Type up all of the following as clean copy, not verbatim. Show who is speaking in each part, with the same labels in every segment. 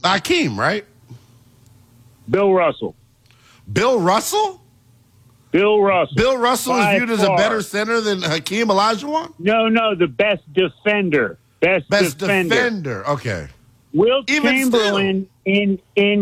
Speaker 1: Hakeem, right?
Speaker 2: Bill Russell.
Speaker 1: Bill Russell?
Speaker 2: Bill Russell.
Speaker 1: Bill Russell is viewed as a better center than Hakeem Olajuwon?
Speaker 2: No, the best defender. Best
Speaker 1: defender. Okay.
Speaker 2: Wilt Chamberlain in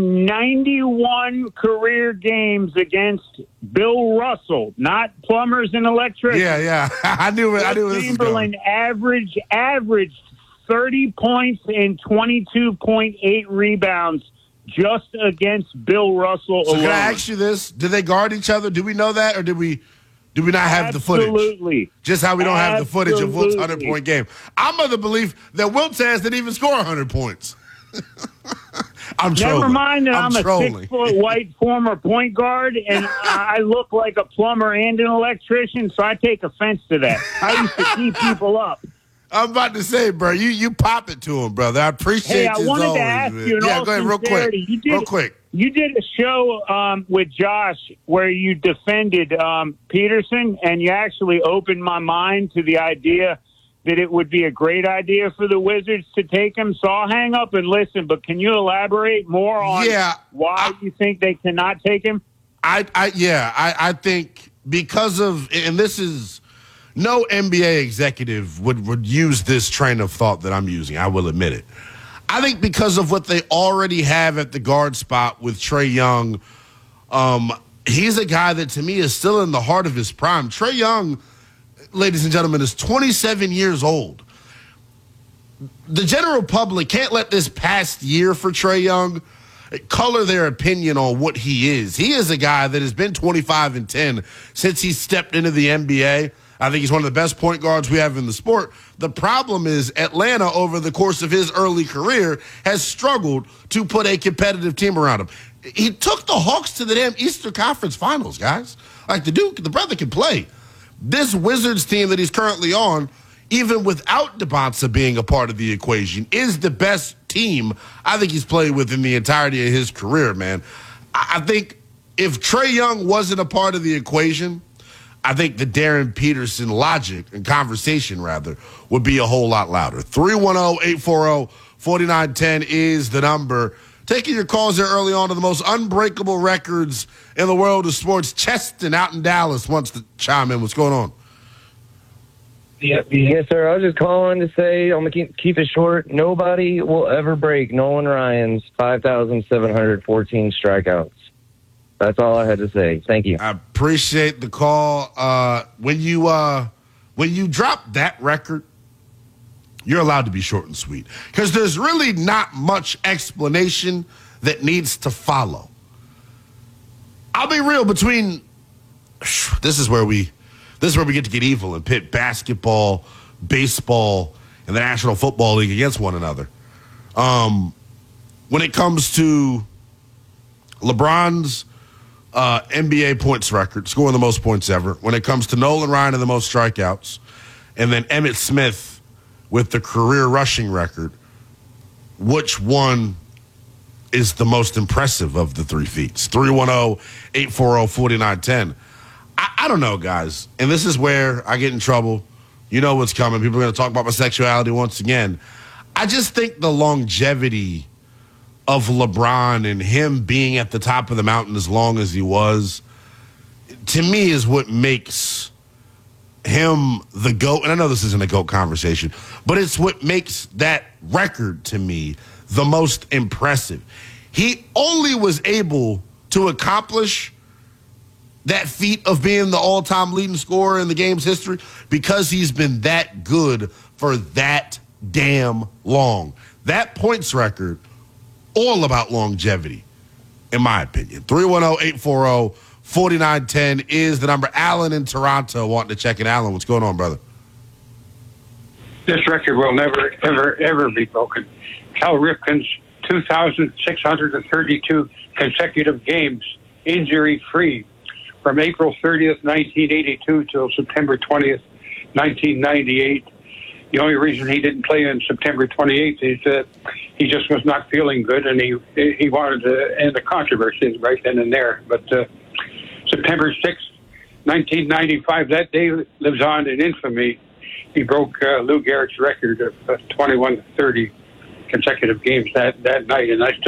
Speaker 2: 91 career games against Bill Russell, not plumbers and electricians.
Speaker 1: Yeah. I knew this was going.
Speaker 2: Chamberlain averaged 30 points and 22.8 rebounds just against Bill Russell alone.
Speaker 1: So can I ask you this? Did they guard each other? Do we know that, or do we not have the footage?
Speaker 2: Absolutely.
Speaker 1: Just how we don't have the footage of Wilt's 100-point game. I'm of the belief that Wilt says didn't even score 100 points. I'm trolling.
Speaker 2: Never mind that I'm a
Speaker 1: trolling.
Speaker 2: 6-foot white former point guard, and I look like a plumber and an electrician, so I take offense to that. I used to keep people up.
Speaker 1: I'm about to say, bro, you pop it to him, brother. I appreciate
Speaker 2: I wanted to ask you, in all
Speaker 1: go ahead, real quick.
Speaker 2: You did a show with Josh where you defended Peterson, and you actually opened my mind to the idea that it would be a great idea for the Wizards to take him. So I'll hang up and listen, but can you elaborate more on why you think they cannot take him?
Speaker 1: I think because of, and this is, no NBA executive would use this train of thought that I'm using. I will admit it. I think because of what they already have at the guard spot with Trae Young, he's a guy that to me is still in the heart of his prime. Trae Young, ladies and gentlemen, is 27 years old. The general public can't let this past year for Trae Young color their opinion on what he is. He is a guy that has been 25-10 since he stepped into the NBA. I think he's one of the best point guards we have in the sport. The problem is Atlanta, over the course of his early career, has struggled to put a competitive team around him. He took the Hawks to the damn Eastern Conference Finals, guys. Like, the brother can play. This Wizards team that he's currently on, even without DeBonsa being a part of the equation, is the best team I think he's played with in the entirety of his career, man. I think if Trae Young wasn't a part of the equation, I think the Darren Peterson logic and conversation, rather, would be a whole lot louder. 310-840-4910 is the number. Taking your calls there early on to the most unbreakable records in the world of sports. Cheston out in Dallas wants to chime in. What's going on?
Speaker 3: Yes, sir. I was just calling to say, I'm going to keep it short. Nobody will ever break Nolan Ryan's 5,714 strikeouts. That's all I had to say. Thank you.
Speaker 1: I appreciate the call. When you drop that record, you're allowed to be short and sweet because there's really not much explanation that needs to follow. I'll be real. Between this is where we get to get evil and pit basketball, baseball, and the National Football League against one another. When it comes to LeBron's NBA points record, scoring the most points ever. When it comes to Nolan Ryan and the most strikeouts, and then Emmitt Smith with the career rushing record, which one is the most impressive of the three feats? 310-840-4910. I don't know, guys. And this is where I get in trouble. You know what's coming. People are going to talk about my sexuality once again. I just think the longevity of LeBron and him being at the top of the mountain as long as he was, to me, is what makes him the GOAT. And I know this isn't a GOAT conversation, but it's what makes that record, to me, the most impressive. He only was able to accomplish that feat of being the all-time leading scorer in the game's history because he's been that good for that damn long. That points record, all about longevity, in my opinion. 310-840-4910 is the number. Alan in Toronto wanting to check in. Alan, what's going on, brother?
Speaker 4: This record will never, ever, ever be broken. Cal Ripken's 2,632 consecutive games, injury-free, from April 30th, 1982 till September 20th, 1998. The only reason he didn't play on September 28th is that he just was not feeling good, and he wanted to end the controversy right then and there. But September 6th, 1995, that day lives on in infamy. He broke Lou Gehrig's record of 21-30 consecutive games that night, and I still